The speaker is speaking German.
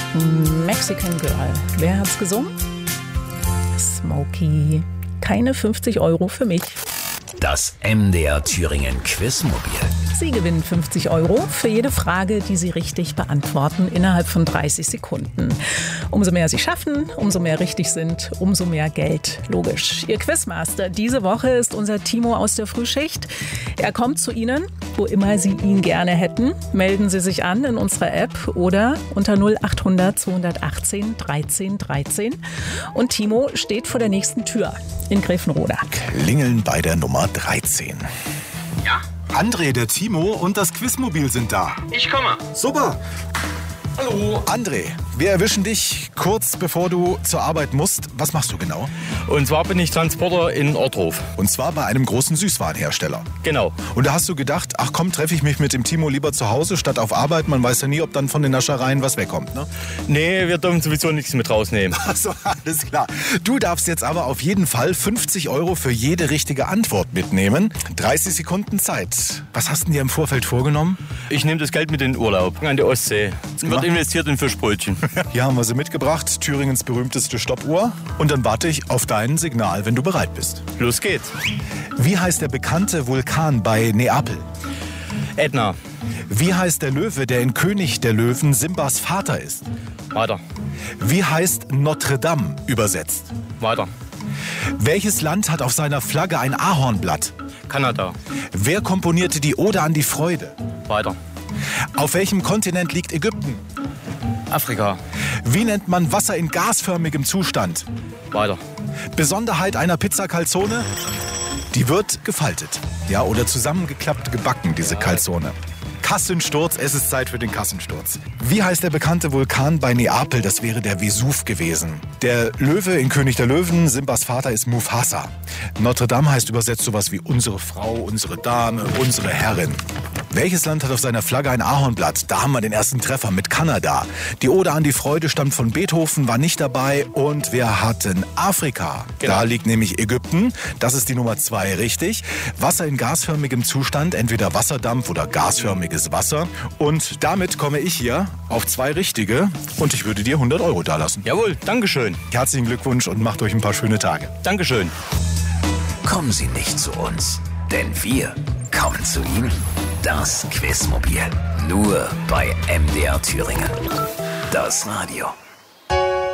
Mexican Girl. Wer hat's gesungen? Smokey. Keine 50 € für mich. Das MDR Thüringen Quizmobil. Sie gewinnen 50 € für jede Frage, die Sie richtig beantworten innerhalb von 30 Sekunden. Umso mehr Sie schaffen, umso mehr richtig sind, umso mehr Geld. Logisch. Ihr Quizmaster diese Woche ist unser Timo aus der Frühschicht. Er kommt zu Ihnen, wo immer Sie ihn gerne hätten. Melden Sie sich an in unserer App oder unter 0800 218 13 13. Und Timo steht vor der nächsten Tür in Grevenroda. Klingeln bei der Nummer 13. Ja? André, der Timo und das Quizmobil sind da. Ich komme. Super. Hallo. André, wir erwischen dich kurz bevor du zur Arbeit musst. Was machst du genau? Und zwar bin ich Transporter in Ortruf. Und zwar bei einem großen Süßwarenhersteller. Genau. Und da hast du gedacht, ach komm, treffe ich mich mit dem Timo lieber zu Hause statt auf Arbeit. Man weiß ja nie, ob dann von den Naschereien was wegkommt, ne? Nee, wir dürfen sowieso nichts mit rausnehmen. Achso, alles klar. Du darfst jetzt aber auf jeden Fall 50 € für jede richtige Antwort mitnehmen. 30 Sekunden Zeit. Was hast du dir im Vorfeld vorgenommen? Ich nehme das Geld mit in den Urlaub an die Ostsee. Es wird investiert in Fischbrötchen. Hier haben wir sie mitgebracht, Thüringens berühmteste Stoppuhr. Und dann warte ich auf dein Signal, wenn du bereit bist. Los geht's. Wie heißt der bekannte Vulkan bei Neapel? Ätna. Wie heißt der Löwe, der in König der Löwen Simbas Vater ist? Weiter. Wie heißt Notre Dame übersetzt? Weiter. Welches Land hat auf seiner Flagge ein Ahornblatt? Kanada. Wer komponierte die Ode an die Freude? Weiter. Auf welchem Kontinent liegt Ägypten? Afrika. Wie nennt man Wasser in gasförmigem Zustand? Weiter. Besonderheit einer Pizza Calzone? Die wird gefaltet. Ja, oder zusammengeklappt gebacken, diese Calzone. Kassensturz, es ist Zeit für den Kassensturz. Wie heißt der bekannte Vulkan bei Neapel? Das wäre der Vesuv gewesen. Der Löwe in König der Löwen, Simbas Vater ist Mufasa. Notre Dame heißt übersetzt sowas wie unsere Frau, unsere Dame, unsere Herrin. Welches Land hat auf seiner Flagge ein Ahornblatt? Da haben wir den ersten Treffer mit Kanada. Die Ode an die Freude stammt von Beethoven, war nicht dabei. Und wir hatten Afrika. Genau. Da liegt nämlich Ägypten. Das ist die Nummer 2, richtig. Wasser in gasförmigem Zustand, entweder Wasserdampf oder gasförmiges Wasser. Und damit komme ich hier auf 2 richtige. Und ich würde dir 100 € dalassen. Jawohl, Dankeschön. Herzlichen Glückwunsch und macht euch ein paar schöne Tage. Dankeschön. Kommen Sie nicht zu uns, denn wir kommen zu Ihnen. Das Quizmobil. Nur bei MDR Thüringen. Das Radio.